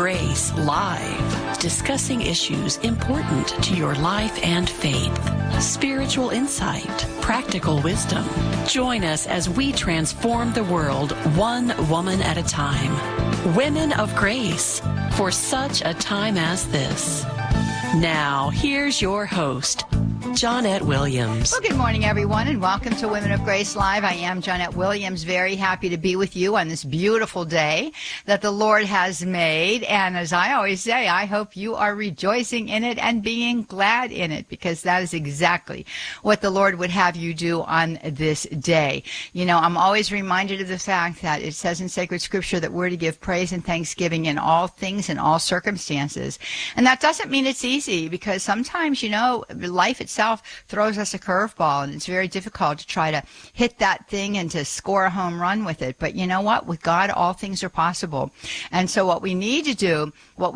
Grace Live, discussing issues important to your life and faith. Spiritual insight, practical wisdom. Join us as we transform the world one woman at a time. Women of Grace, for such a time as this. Now, here's your host, Johnnette Williams. Well, good morning, everyone, and welcome to Women of Grace Live. I am Johnnette Williams, very happy to be with you on this beautiful day that the Lord has made. And as I always say, I hope you are rejoicing in it and being glad in it, because that is exactly what the Lord would have you do on this day. You know, I'm always reminded of the fact that it says in sacred scripture that we're to give praise and thanksgiving in all things, in all circumstances. And that doesn't mean it's easy, because sometimes, you know, life itself throws us a curveball, and it's very difficult to try to hit that thing and to score a home run with it. But you know what? With God, all things are possible. And so what we need to do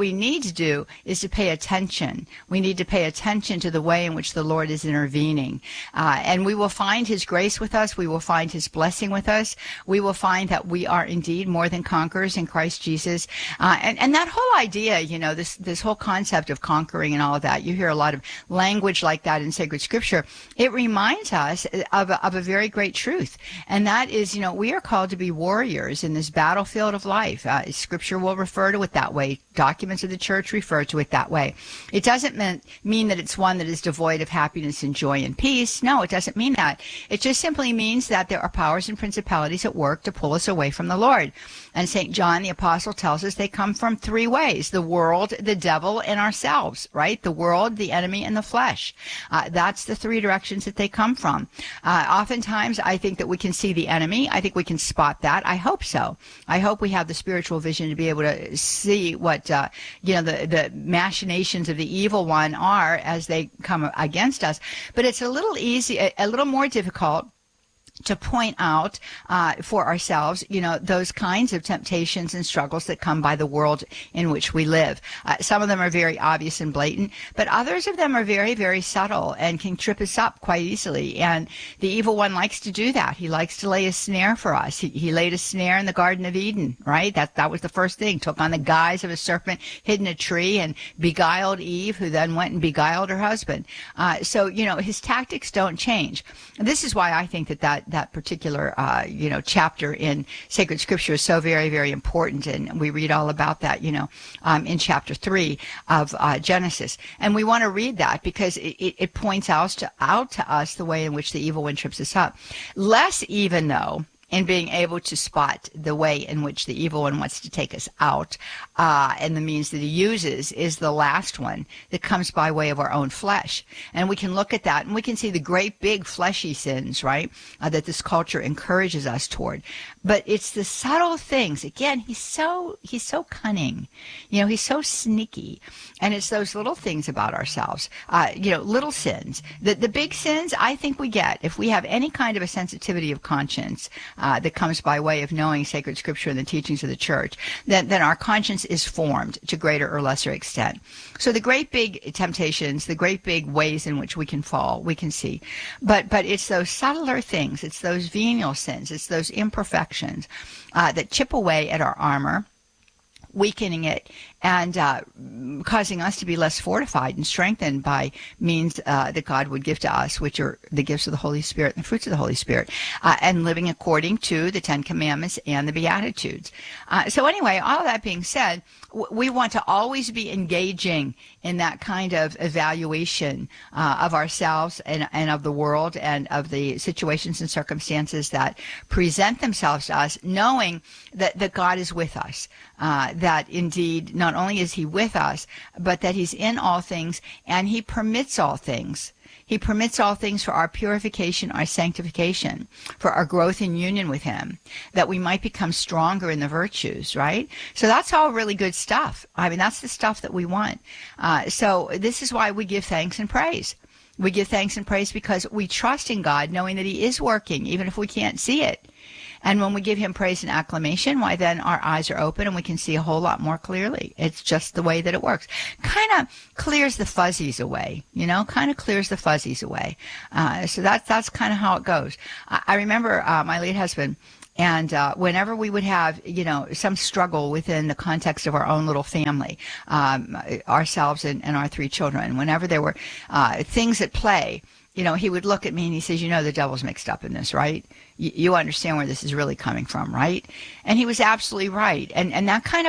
is to pay attention. We need to pay attention to the way in which the Lord is intervening. And we will find his grace with us. We will find his blessing with us. We will find that we are indeed more than conquerors in Christ Jesus. And that whole idea, you know, this whole concept of conquering and all of that, you hear a lot of language like that in sacred scripture. It reminds us of a very great truth. And that is, you know, we are called to be warriors in this battlefield of life. Scripture will refer to it that way. Documents of the church refer to it that way. It doesn't mean that it's one that is devoid of happiness and joy and peace. No, it doesn't mean that. It just simply means that there are powers and principalities at work to pull us away from the Lord. And St. John the Apostle tells us they come from three ways: the world, the devil, and ourselves, right? The world, the enemy, and the flesh. That's the three directions that they come from. Oftentimes, I think that we can see the enemy. I think we can spot that. I hope so. I hope we have the spiritual vision to be able to see what, the machinations of the evil one are as they come against us. But it's a little more difficult to point out for ourselves, you know, those kinds of temptations and struggles that come by the world in which we live. Some of them are very obvious and blatant, but others of them are very, very subtle and can trip us up quite easily. And the evil one likes to do that. He likes to lay a snare for us. He laid a snare in the Garden of Eden, right? That was the first thing. Took on the guise of a serpent, hid in a tree, and beguiled Eve, who then went and beguiled her husband. So, you know, his tactics don't change. This is why I think that particular, chapter in sacred scripture is so very, very important. And we read all about that, in chapter 3 of Genesis. And we want to read that because it points out to us the way in which the evil one trips us up. Less even, though, in being able to spot the way in which the evil one wants to take us out, and the means that he uses is the last one that comes by way of our own flesh. And we can look at that and we can see the great big fleshy sins, right, that this culture encourages us toward. But it's the subtle things. Again, he's so cunning. You know, he's so sneaky. And it's those little things about ourselves, little sins. The big sins, I think we get if we have any kind of a sensitivity of conscience that comes by way of knowing sacred scripture and the teachings of the church, then our conscience is formed to greater or lesser extent. So the great big temptations, the great big ways in which we can fall, we can see. But it's those subtler things, it's those venial sins, it's those imperfections that chip away at our armor, weakening it and causing us to be less fortified and strengthened by means that God would give to us, which are the gifts of the Holy Spirit and the fruits of the Holy Spirit, and living according to the Ten Commandments and the Beatitudes. So anyway, all of that being said, we want to always be engaging in that kind of evaluation of ourselves and of the world and of the situations and circumstances that present themselves to us, knowing that God is with us, that indeed not only is he with us, but that he's in all things and he permits all things. He permits all things for our purification, our sanctification, for our growth in union with him, that we might become stronger in the virtues, right? So that's all really good stuff. I mean, that's the stuff that we want. So this is why we give thanks and praise. We give thanks and praise because we trust in God, knowing that he is working, even if we can't see it. And when we give him praise and acclamation, why then our eyes are open and we can see a whole lot more clearly. It's just the way that it works. Kind of clears the fuzzies away, kind of clears the fuzzies away. So that's kind of how it goes. I remember my late husband And whenever we would have, some struggle within the context of our own little family, ourselves and our 3 children, whenever there were things at play, he would look at me and he says, the devil's mixed up in this, right? You understand where this is really coming from, right? And he was absolutely right. And that kind of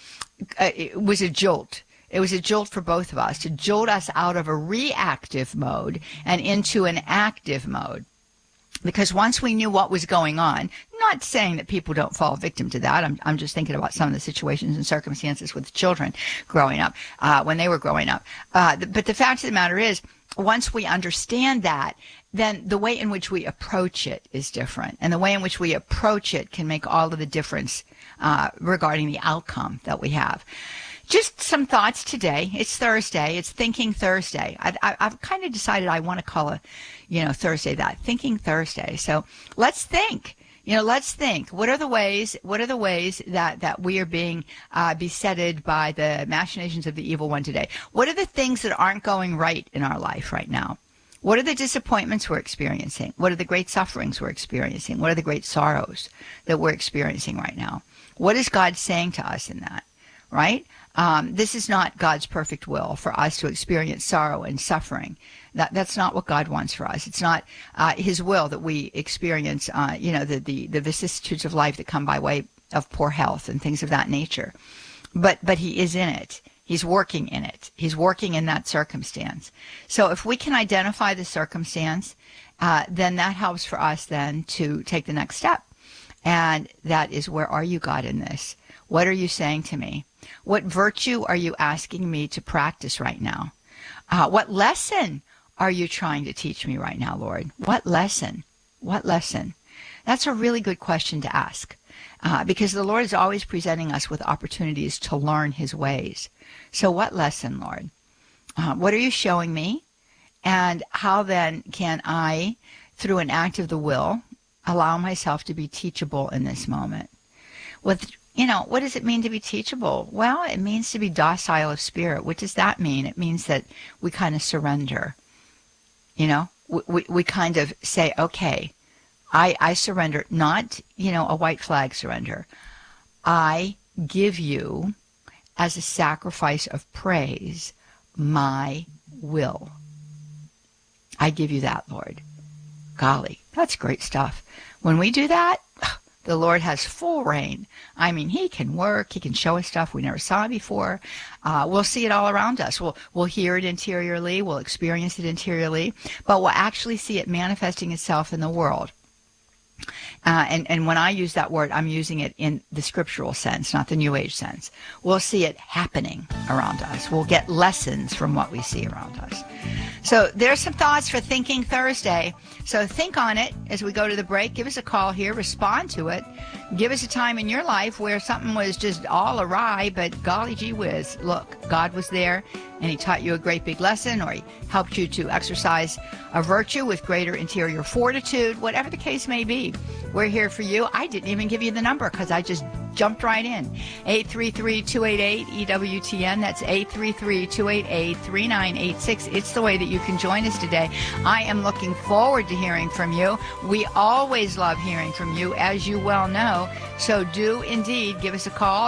it was a jolt. It was a jolt for both of us, to jolt us out of a reactive mode and into an active mode. Because once we knew what was going on, not saying that people don't fall victim to that. I'm just thinking about some of the situations and circumstances with children growing up, when they were growing up. But the fact of the matter is, once we understand that, then the way in which we approach it is different. And the way in which we approach it can make all of the difference regarding the outcome that we have. Just some thoughts today. It's Thursday. It's Thinking Thursday. I've kind of decided I want to call Thursday that, Thinking Thursday. So let's think. Let's think. What are the ways that we are being besetted by the machinations of the evil one today? What are the things that aren't going right in our life right now? What are the disappointments we're experiencing? What are the great sufferings we're experiencing? What are the great sorrows that we're experiencing right now? What is God saying to us in that? Right? This is not God's perfect will for us to experience sorrow and suffering. That's not what God wants for us. It's not his will that we experience, the vicissitudes of life that come by way of poor health and things of that nature. But he is in it. He's working in it. He's working in that circumstance. So if we can identify the circumstance, then that helps for us then to take the next step. And that is, where are you, God, in this? What are you saying to me? What virtue are you asking me to practice right now? What lesson are you trying to teach me right now, Lord? What lesson? What lesson? That's a really good question to ask, because the Lord is always presenting us with opportunities to learn his ways. So what lesson, Lord? What are you showing me? And how then can I, through an act of the will, allow myself to be teachable in this moment? What does it mean to be teachable? Well, it means to be docile of spirit. What does that mean? It means that we kind of surrender. We kind of say, okay, I surrender, not, a white flag surrender. I give you, as a sacrifice of praise, my will. I give you that, Lord. Golly, that's great stuff. When we do that, the Lord has full reign. I mean, he can work. He can show us stuff we never saw before. We'll see it all around us. We'll hear it interiorly. We'll experience it interiorly. But we'll actually see it manifesting itself in the world. And when I use that word, I'm using it in the scriptural sense, not the New Age sense. We'll see it happening around us. We'll get lessons from what we see around us. So there's some thoughts for Thinking Thursday. So think on it as we go to the break. Give us a call here. Respond to it. Give us a time in your life where something was just all awry, but golly gee whiz, look, God was there and he taught you a great big lesson, or he helped you to exercise a virtue with greater interior fortitude, whatever the case may be. We're here for you. I didn't even give you the number because I just jumped right in. 833-288-EWTN. That's 833-288-3986. It's the way that you can join us today. I am looking forward to hearing from you. We always love hearing from you, as you well know. So do indeed give us a call,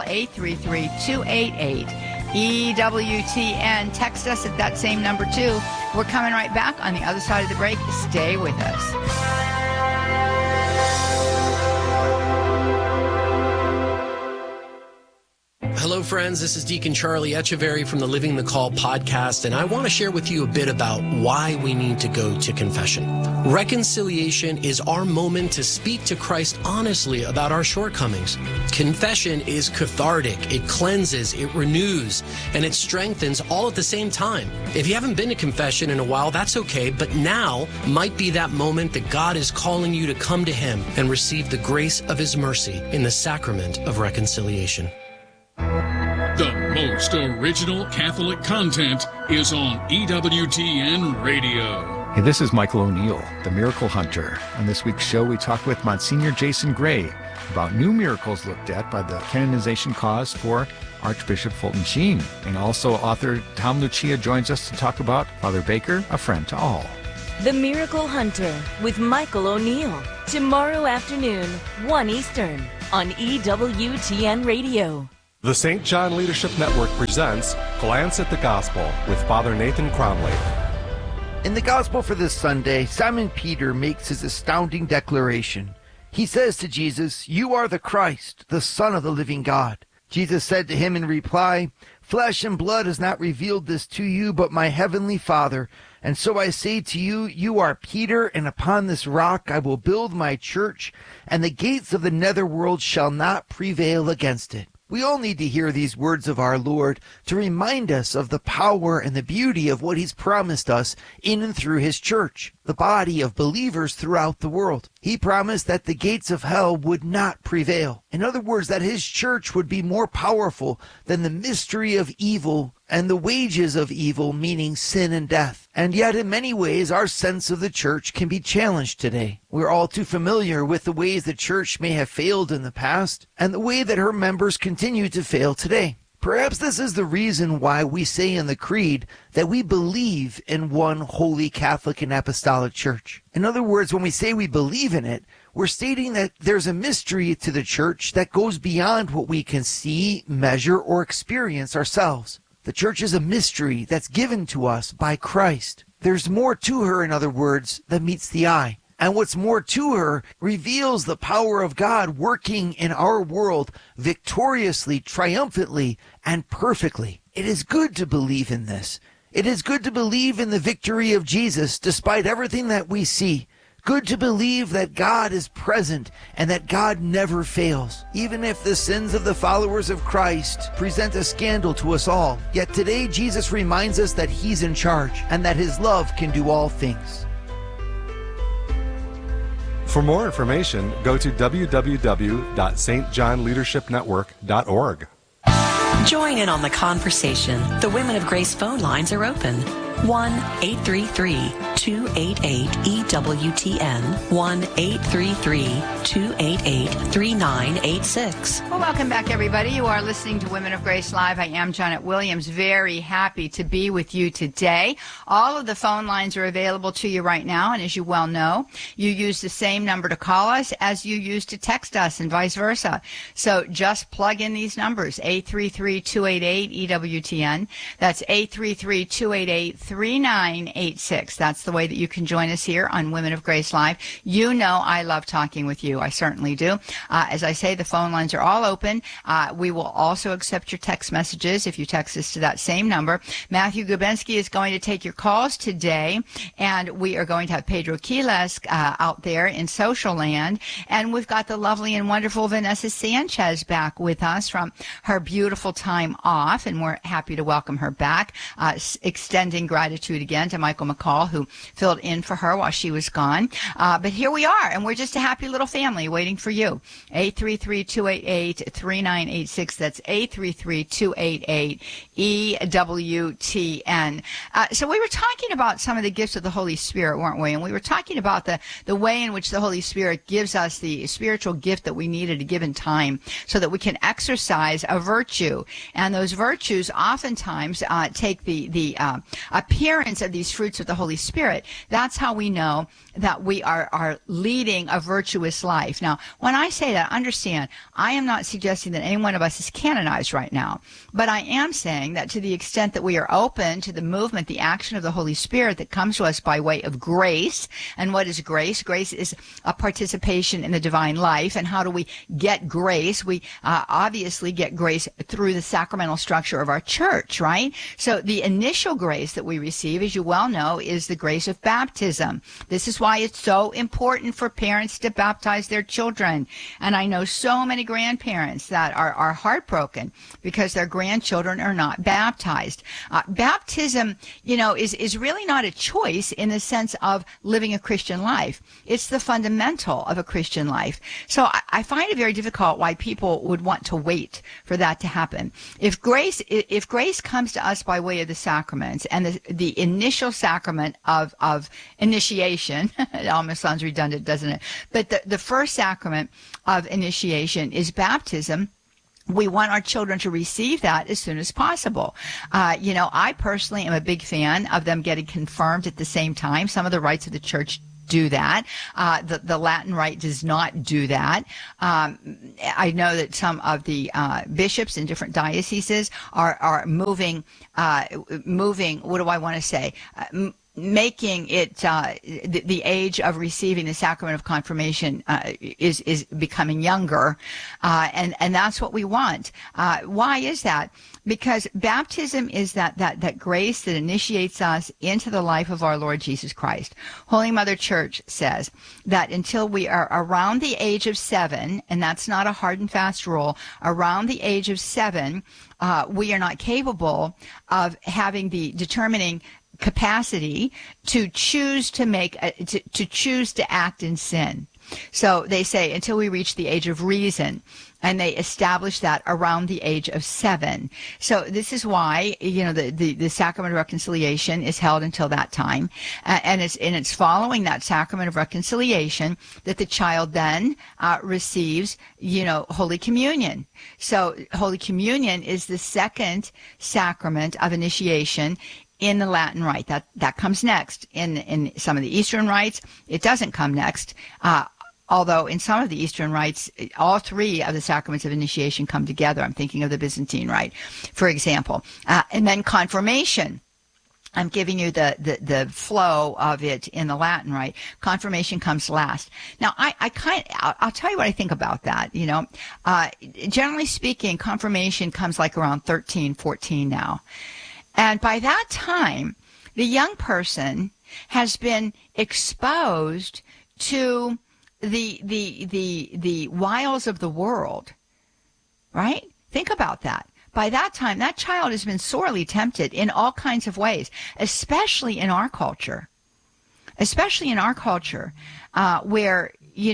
833-288-EWTN. Text us at that same number too. We're coming right back on the other side of the break. Stay with us. Hello, friends. This is Deacon Charlie Echeverry from the Living the Call podcast, and I want to share with you a bit about why we need to go to confession. Reconciliation is our moment to speak to Christ honestly about our shortcomings. Confession is cathartic. It cleanses, it renews, and it strengthens all at the same time. If you haven't been to confession in a while, that's okay, but now might be that moment that God is calling you to come to him and receive the grace of his mercy in the sacrament of reconciliation. The most original Catholic content is on EWTN Radio. Hey, this is Michael O'Neill, the Miracle Hunter. On this week's show, we talk with Monsignor Jason Gray about new miracles looked at by the canonization cause for Archbishop Fulton Sheen. And also author Tom Lucia joins us to talk about Father Baker, a friend to all. The Miracle Hunter with Michael O'Neill. Tomorrow afternoon, 1 Eastern on EWTN Radio. The St. John Leadership Network presents Glance at the Gospel with Father Nathan Cromley. In the Gospel for this Sunday, Simon Peter makes his astounding declaration. He says to Jesus, "You are the Christ, the Son of the living God." Jesus said to him in reply, "Flesh and blood has not revealed this to you, but my heavenly Father. And so I say to you, you are Peter, and upon this rock I will build my church, and the gates of the netherworld shall not prevail against it." We all need to hear these words of our Lord to remind us of the power and the beauty of what he's promised us in and through his church, the body of believers throughout the world. He promised that the gates of hell would not prevail. In other words, that his church would be more powerful than the mystery of evil and the wages of evil, meaning sin and death. And yet, in many ways, our sense of the church can be challenged today. We're all too familiar with the ways the church may have failed in the past and the way that her members continue to fail today. Perhaps this is the reason why we say in the Creed that we believe in one holy Catholic and Apostolic Church. In other words, when we say we believe in it, we're stating that there's a mystery to the church that goes beyond what we can see, measure, or experience ourselves. The church is a mystery that's given to us by Christ. There's more to her, in other words, than meets the eye. And what's more to her reveals the power of God working in our world victoriously, triumphantly, and perfectly. It is good to believe in this. It is good to believe in the victory of Jesus despite everything that we see. Good to believe that God is present and that God never fails. Even if the sins of the followers of Christ present a scandal to us all, yet today Jesus reminds us that he's in charge and that his love can do all things. For more information, go to www.stjohnleadershipnetwork.org. Join in on the conversation. The Women of Grace phone lines are open. 1-833-288-EWTN, 1-833-288-3986. Well, welcome back, everybody. You are listening to Women of Grace Live. I am Janet Williams. Very happy to be with you today. All of the phone lines are available to you right now, and as you well know, you use the same number to call us as you use to text us and vice versa. So just plug in these numbers, 833-288-EWTN. That's 833-288-3986. That's the way that you can join us here on Women of Grace Live. You know I love talking with you. I certainly do. As I say, the phone lines are all open. We will also accept your text messages if you text us to that same number. Matthew Gubensky is going to take your calls today, and we are going to have Pedro Quiles out there in Social Land. And we've got the lovely and wonderful Vanessa Sanchez back with us from her beautiful time off, and we're happy to welcome her back, extending gratitude again to Michael McCall, who filled in for her while she was gone. But here we are, and we're just a happy little family waiting for you. 833-288-3986. That's 833-288-EWTN. So we were talking about some of the gifts of the Holy Spirit, weren't we? And we were talking about the way in which the Holy Spirit gives us the spiritual gift that we need at a given time so that we can exercise a virtue. And those virtues oftentimes take the appearance of these fruits of the Holy Spirit. That's how we know that we are leading a virtuous life. Now, when I say that, understand, I am not suggesting that any one of us is canonized right now, but I am saying that to the extent that we are open to the movement, the action of the Holy Spirit that comes to us by way of grace. And what is grace? Grace is a participation in the divine life. And how do we get grace? We obviously get grace through the sacramental structure of our church, right? So the initial grace that we receive, as you well know, is the grace of baptism. This is why it's so important for parents to baptize their children. And I know so many grandparents that are heartbroken because their grandchildren are not baptized. Baptism, is really not a choice in the sense of living a Christian life. It's the fundamental of a Christian life. So I find it very difficult why people would want to wait for that to happen. If grace comes to us by way of the sacraments and the initial sacrament of initiation, it almost sounds redundant, doesn't it? But the first sacrament of initiation is baptism. we want our children to receive that as soon as possible. I personally am a big fan of them getting confirmed at the same time. Some of the rites of the church do that. The Latin Rite does not do that. I know that some of the bishops in different dioceses are moving, what do I want to say? Making it the age of receiving the sacrament of confirmation is becoming younger, and that's what we want. Why is that? Because baptism is that grace that initiates us into the life of our Lord Jesus Christ. Holy Mother Church says that until we are around the age of 7, and that's not a hard and fast rule, around the age of 7, we are not capable of having the determining capacity to choose to choose to act in sin. So they say until we reach the age of reason, and they establish that around the age of 7. So this is why, the sacrament of reconciliation is held until that time, and it's following that sacrament of reconciliation that the child then receives, Holy Communion. So Holy Communion is the second sacrament of initiation in the Latin Rite. That comes next. In some of the Eastern rites, it doesn't come next. Although in some of the Eastern rites, all 3 of the sacraments of initiation come together. I'm thinking of the Byzantine Rite, for example. And then confirmation. I'm giving you the flow of it in the Latin Rite. Confirmation comes last. Now, I'll tell you what I think about that. Generally speaking, confirmation comes like around 13, 14 now. And by that time, the young person has been exposed to the wiles of the world, right? Think about that. By that time, that child has been sorely tempted in all kinds of ways, especially in our culture. Especially in our culture, where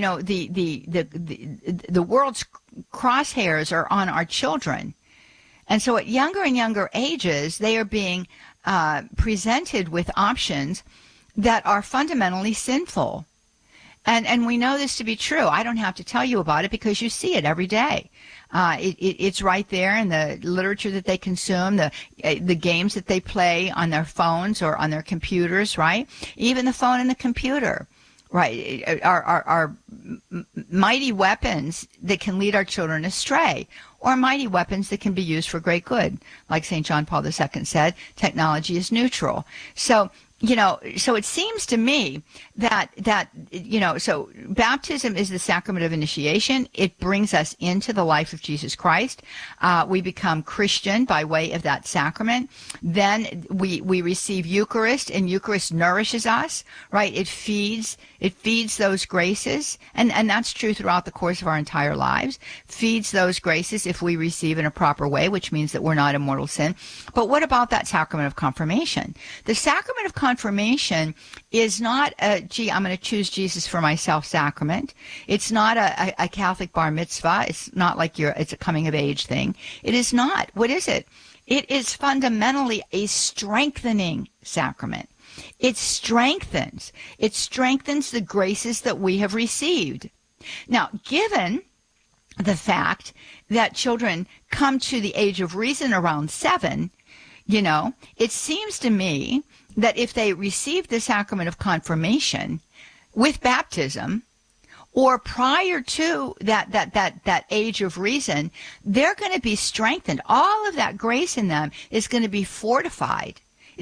the world's crosshairs are on our children. And so at younger and younger ages, they are being presented with options that are fundamentally sinful. And we know this to be true. I don't have to tell you about it because you see it every day. It's right there in the literature that they consume, the games that they play on their phones or on their computers, right? Even the phone and the computer, right, are mighty weapons that can lead our children astray, or mighty weapons that can be used for great good. Like St. John Paul II said, technology is neutral. So it seems to me that so baptism is the sacrament of initiation. It brings us into the life of Jesus Christ. We become Christian by way of that sacrament. Then we receive Eucharist, and Eucharist nourishes us, right? It feeds those graces, and that's true throughout the course of our entire lives. Feeds those graces if we receive in a proper way, which means that we're not in mortal sin. But what about that sacrament of confirmation? The sacrament of confirmation is not I'm going to choose Jesus for myself sacrament. It's not a Catholic bar mitzvah. It's not like it's a coming of age thing. It is not. What is it? It is fundamentally a strengthening sacrament. It strengthens the graces that we have received. Now, given the fact that children come to the age of reason around 7, it seems to me that if they receive the sacrament of confirmation with baptism, or prior to that age of reason, they're going to be strengthened. All of that grace in them is going to be fortified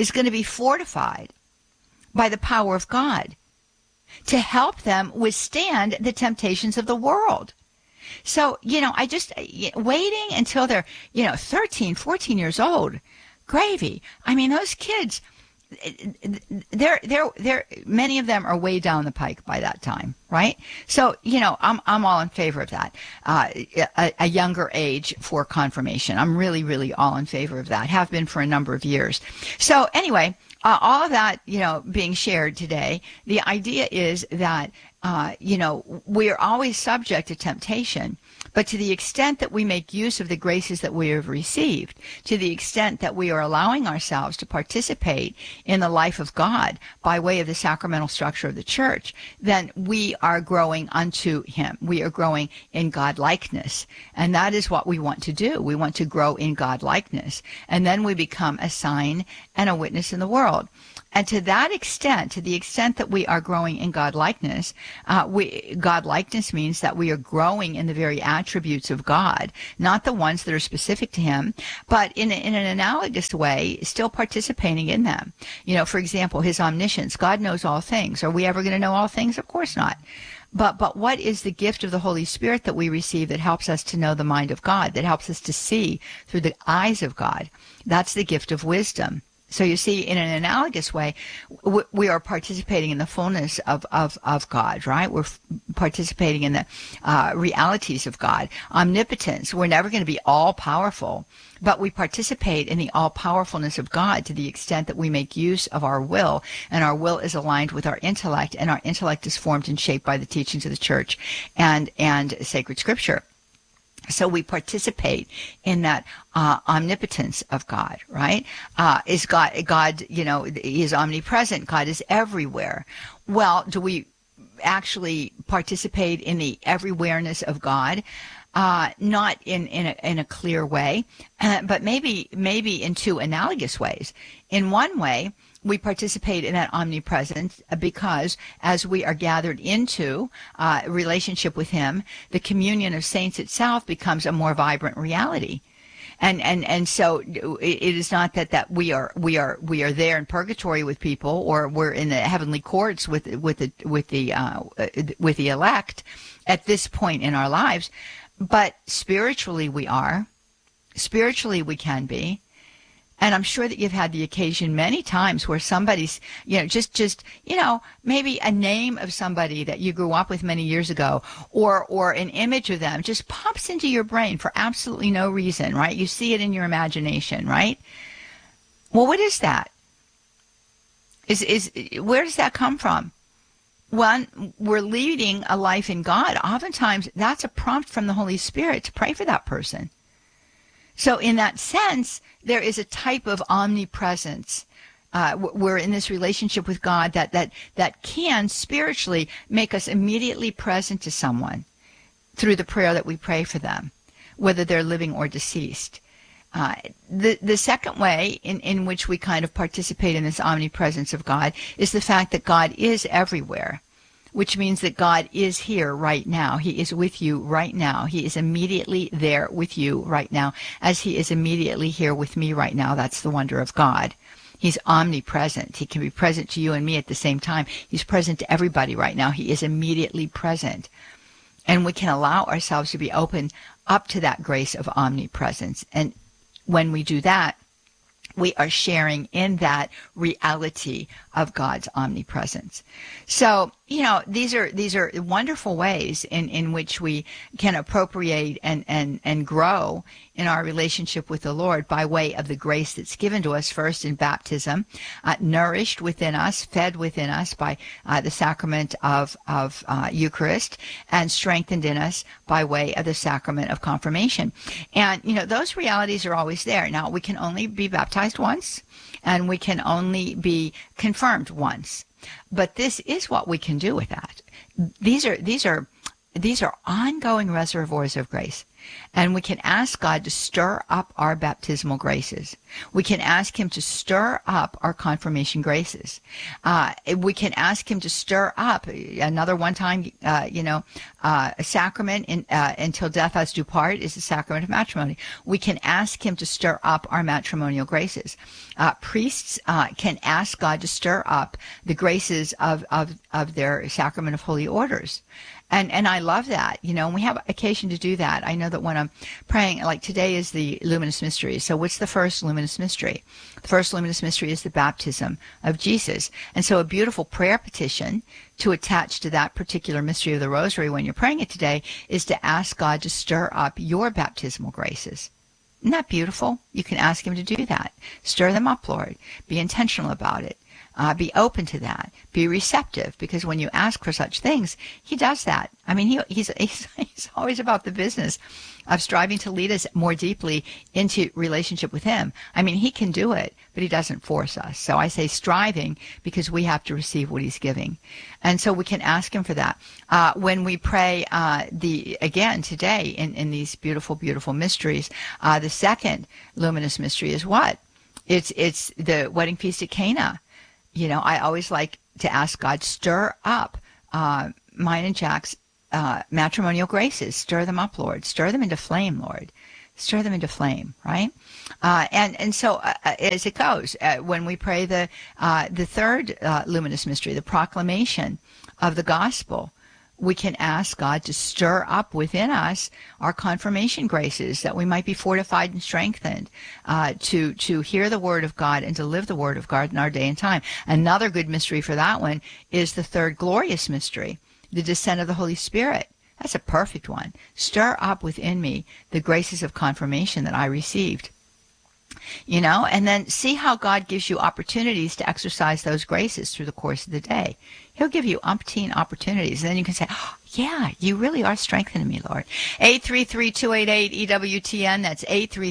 by the power of God to help them withstand the temptations of the world. So, I just, waiting until they're, 13, 14 years old, gravy. I mean, those kids, they're many of them are way down the pike by that time, right? So, I'm all in favor of that. A younger age for confirmation. I'm really, really all in favor of that. Have been for a number of years. So anyway, all of that, being shared today, the idea is that, we are always subject to temptation, But to the extent that we make use of the graces that we have received, to the extent that we are allowing ourselves to participate in the life of God by way of the sacramental structure of the church, then we are growing unto him. We are growing in God-likeness. And that is what we want to do. We want to grow in God-likeness. And then we become a sign and a witness in the world. And to that extent, to the extent that we are growing in God-likeness, God-likeness means that we are growing in the very attributes of God, not the ones that are specific to him, but in an analogous way, still participating in them. You know, for example, his omniscience. God knows all things. Are we ever going to know all things? Of course not. But what is the gift of the Holy Spirit that we receive that helps us to know the mind of God, that helps us to see through the eyes of God? That's the gift of wisdom. So you see, in an analogous way, we are participating in the fullness of God, right? We're participating in the realities of God. Omnipotence, we're never going to be all-powerful, but we participate in the all-powerfulness of God to the extent that we make use of our will, and our will is aligned with our intellect, and our intellect is formed and shaped by the teachings of the church and sacred scripture. So we participate in that omnipotence of God, right? Is God, you know, he is omnipresent. God is everywhere. Well, do we actually participate in the everywhereness of God? Not in a clear way, but maybe in two analogous ways. In one way, we participate in that omnipresence because as we are gathered into relationship with him, the communion of saints itself becomes a more vibrant reality. And so it is not that we are there in purgatory with people, or we're in the heavenly courts with the elect at this point in our lives, but spiritually we are. Spiritually we can be. And I'm sure that you've had the occasion many times where somebody's, you know, just, you know, maybe a name of somebody that you grew up with many years ago, or an image of them just pops into your brain for absolutely no reason, right? You see it in your imagination, right? Well, what is that? Where does that come from? When we're leading a life in God, oftentimes that's a prompt from the Holy Spirit to pray for that person. So in that sense, there is a type of omnipresence. We're in this relationship with God that can spiritually make us immediately present to someone through the prayer that we pray for them, whether they're living or deceased. The second way in which we kind of participate in this omnipresence of God is the fact that God is everywhere, which means that God is here right now. He is with you right now. He is immediately there with you right now, as he is immediately here with me right now. That's the wonder of God. He's omnipresent. He can be present to you and me at the same time. He's present to everybody right now. He is immediately present. And we can allow ourselves to be open up to that grace of omnipresence. And when we do that, we are sharing in that reality of God's omnipresence. So, you know, these are wonderful ways in which we can appropriate and grow in our relationship with the Lord by way of the grace that's given to us first in baptism, nourished within us, fed within us by the sacrament of Eucharist, and strengthened in us by way of the sacrament of confirmation. And, you know, those realities are always there. Now, we can only be baptized once, and we can only be confirmed once. But this is what we can do with that. These are ongoing reservoirs of grace. And we can ask God to stir up our baptismal graces. We can ask him to stir up our confirmation graces. We can ask him to stir up another one-time, a sacrament until death us do part is the sacrament of matrimony. We can ask him to stir up our matrimonial graces. Priests can ask God to stir up the graces of their sacrament of holy orders. And I love that, you know, and we have occasion to do that. I know that when I'm praying, like today is the luminous mystery. So what's the first luminous mystery? The first luminous mystery is the baptism of Jesus. And so a beautiful prayer petition to attach to that particular mystery of the rosary when you're praying it today is to ask God to stir up your baptismal graces. Isn't that beautiful? You can ask him to do that. Stir them up, Lord. Be intentional about it. Be open to that. Be receptive, because when you ask for such things, he does that. I mean, he's always about the business of striving to lead us more deeply into relationship with him. I mean, he can do it, but he doesn't force us. So I say striving because we have to receive what he's giving. And so we can ask him for that. When we pray again today in these beautiful, beautiful mysteries, the second luminous mystery is what? It's the wedding feast at Cana. You know, I always like to ask God, stir up mine and Jack's matrimonial graces. Stir them up, Lord. Stir them into flame, Lord. Stir them into flame, right? And so as it goes, when we pray the third luminous mystery, the proclamation of the gospel, we can ask God to stir up within us our confirmation graces, that we might be fortified and strengthened to hear the word of God and to live the word of God in our day and time. Another good mystery for that one is the third glorious mystery, the descent of the Holy Spirit. That's a perfect one. Stir up within me the graces of confirmation that I received. You know, and then see how God gives you opportunities to exercise those graces through the course of the day. He'll give you umpteen opportunities. And then you can say, oh, yeah, you really are strengthening me, Lord. 833-288-EWTN. That's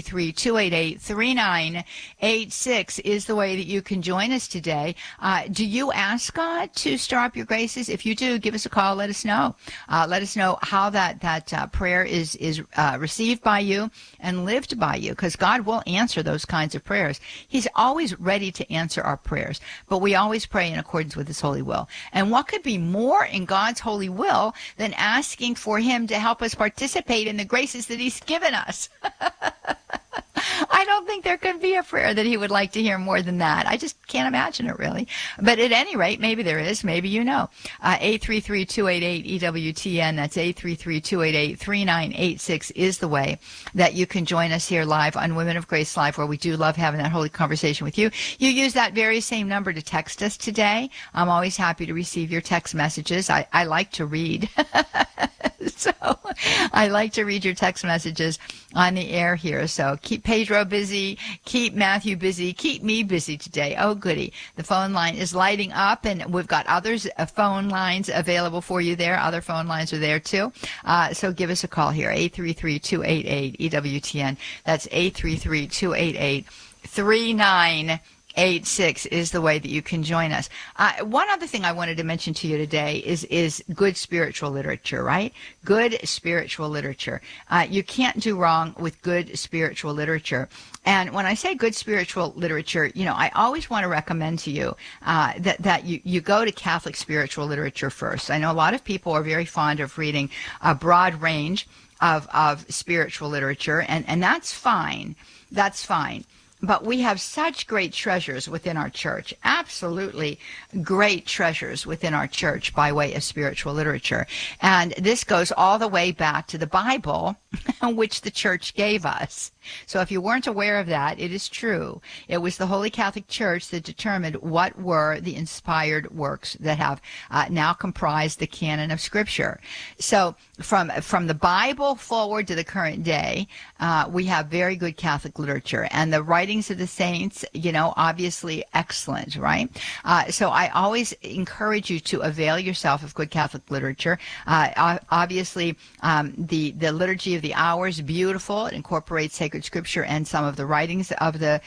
833-288-3986 is the way that you can join us today. Do you ask God to stir up your graces? If you do, give us a call. Let us know. Let us know how that prayer is received by you and lived by you, because God will answer those kinds of prayers. He's always ready to answer our prayers, but we always pray in accordance with his holy will. And what could be more in God's holy will than asking for him to help us participate in the graces that he's given us? I don't think there could be a prayer that he would like to hear more than that. I just can't imagine it, really. But at any rate, maybe there is. Maybe you know. 833-288-EWTN. That's 833-288-3986 is the way that you can join us here live on Women of Grace Live, where we do love having that holy conversation with you. You use that very same number to text us today. I'm always happy to receive your text messages. I like to read. So I like to read your text messages on the air here. So keep Pedro busy, keep Matthew busy, keep me busy today. Oh, goody. The phone line is lighting up, and we've got others phone lines available for you there. Other phone lines are there, too. So give us a call here, 833-288-EWTN. That's 833-288-3986 is the way that you can join us. One other thing I wanted to mention to you today is good spiritual literature, right? Good spiritual literature. You can't do wrong with good spiritual literature. And when I say good spiritual literature, you know, I always want to recommend to you that you go to Catholic spiritual literature first. I know a lot of people are very fond of reading a broad range of spiritual literature, and that's fine. That's fine. But we have such great treasures within our church, absolutely great treasures within our church by way of spiritual literature. And this goes all the way back to the Bible, which the church gave us. So if you weren't aware of that, it is true. It was the Holy Catholic Church that determined what were the inspired works that have now comprised the canon of Scripture. So from the Bible forward to the current day, we have very good Catholic literature. And the writings of the saints, you know, obviously excellent, right? So I always encourage you to avail yourself of good Catholic literature. Obviously, the Liturgy of the Hours, beautiful. It incorporates sacred Scripture and some of the writings of the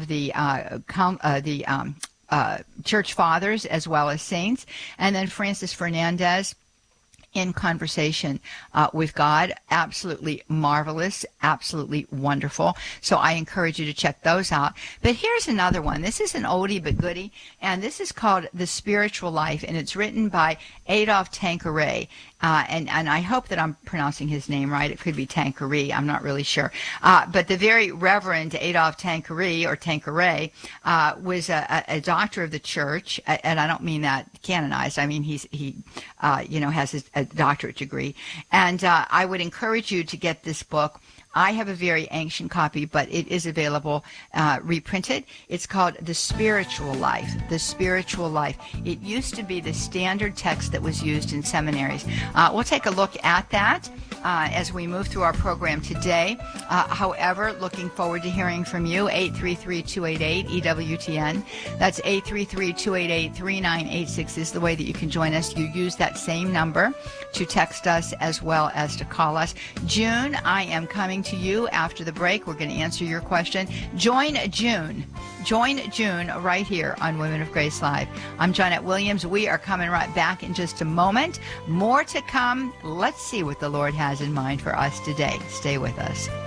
church fathers as well as saints. And then Francis Fernandez, In Conversation with God, absolutely marvelous, absolutely wonderful. So I encourage you to check those out. But here's another one. This is an oldie but goodie, and this is called The Spiritual Life, and it's written by Adolphe Tanqueray. And I hope that I'm pronouncing his name right. It could be Tanqueray. I'm not really sure. But the very Reverend Adolphe Tanqueray, or Tanqueray, was a doctor of the church, and I don't mean that canonized. I mean he has a doctorate degree. And I would encourage you to get this book. I have a very ancient copy, but it is available reprinted. It's called The Spiritual Life. The Spiritual Life. It used to be the standard text that was used in seminaries. We'll take a look at that as we move through our program today. However, looking forward to hearing from you. 833-288-EWTN. That's 833-288-3986 is the way that you can join us. You use that same number to text us as well as to call us. June, I am coming to you after the break. We're going to answer your question. Join June right here on Women of Grace Live. I'm Johnette Williams. We are coming right back in just a moment. More to come. Let's see what the Lord has in mind for us today. Stay with us.